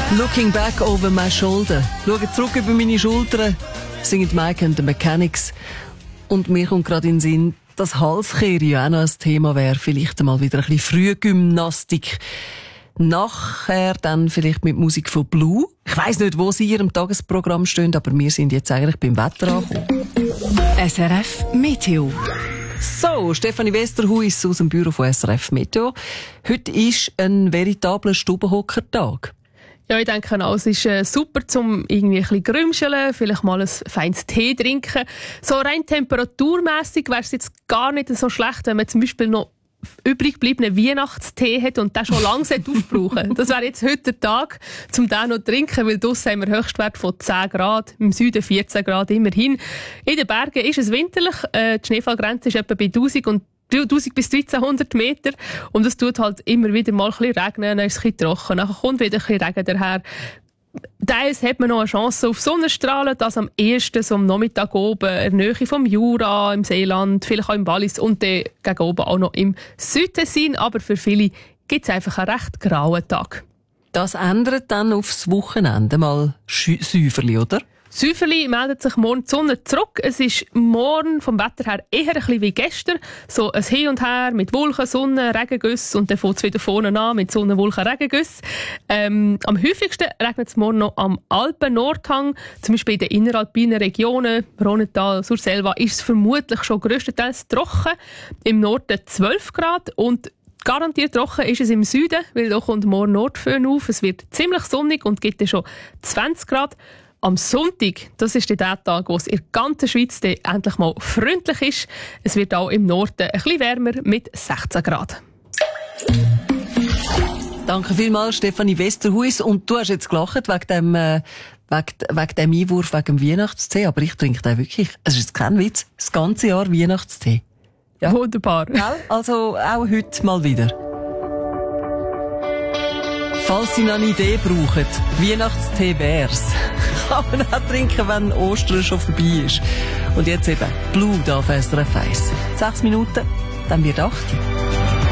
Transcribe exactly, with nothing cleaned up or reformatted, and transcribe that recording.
Looking back over my shoulder. Schauen zurück über meine Schultern, singen Mike and the Mechanics. Und mir kommt gerade in den Sinn, dass Halskehre ja auch noch ein Thema wäre. Vielleicht einmal wieder ein bisschen Frühgymnastik. Nachher dann vielleicht mit Musik von Blue. Ich weiss nicht, wo sie in ihrem Tagesprogramm stehen, aber wir sind jetzt eigentlich beim Wetter angekommen. S R F Meteo. So, Stefanie Westerhuis aus dem Büro von S R F Meteo. Heute ist ein veritabler Stubenhockertag. Ja, ich denke auch, es ist äh, super, um irgendwie ein bisschen grümscheln, vielleicht mal ein feines Tee trinken. So rein temperaturmässig wäre es jetzt gar nicht so schlecht, wenn man zum Beispiel noch übrig gebliebenen Weihnachtstee hat und den schon lange aufbrauchen. Das wäre jetzt heute der Tag, um den noch zu trinken, weil draussen haben wir Höchstwert von zehn Grad, im Süden vierzehn Grad immerhin. In den Bergen ist es winterlich, äh, die Schneefallgrenze ist etwa bei tausend und tausend bis dreizehnhundert Meter und es tut halt immer wieder mal ein bisschen regnen, dann ist es ein bisschen trocken, dann kommt wieder ein bisschen Regen daher. Teils hat man noch eine Chance auf Sonnenstrahlen, das am ehesten so am Nachmittag oben, in der Nähe vom Jura, im Seeland, vielleicht auch im Wallis und dann gegen oben auch noch im Südtessin, aber für viele gibt es einfach einen recht grauen Tag. Das ändert dann aufs Wochenende mal Säuferli, oder? Säuferli meldet sich morgen die Sonne zurück. Es ist morgen vom Wetter her eher ein bisschen wie gestern. So ein Hin und Her mit Wolken, Sonne, Regengüsse und dann fängt es wieder vorne an mit Sonne, Wolken, Regengüsse. Ähm, am häufigsten regnet es morgen noch am Alpen-Nordhang, zum Beispiel in den inneralpinen Regionen, Rhonnetal, Surselva, ist es vermutlich schon grösstenteils trocken. Im Norden zwölf Grad und garantiert trocken ist es im Süden, weil da kommt morgen Nordföhn auf. Es wird ziemlich sonnig und gibt dann schon zwanzig Grad. Am Sonntag, das ist der Tag, wo es in der ganzen Schweiz endlich mal freundlich ist. Es wird auch im Norden ein bisschen wärmer mit sechzehn Grad. Danke vielmals, Stefanie Westerhuis. Und du hast jetzt gelacht wegen dem, äh, wegen, wegen dem Einwurf wegen dem Weihnachtstee. Aber ich trinke den wirklich, es ist kein Witz, das ganze Jahr Weihnachtstee. Ja. Wunderbar. Also auch heute mal wieder. Falls Sie noch eine Idee brauchen, Weihnachtstee wär's. Kann man auch trinken, wenn Ostern schon vorbei ist. Und jetzt eben Blue da auf S R F eins. Sechs Minuten, dann wird acht.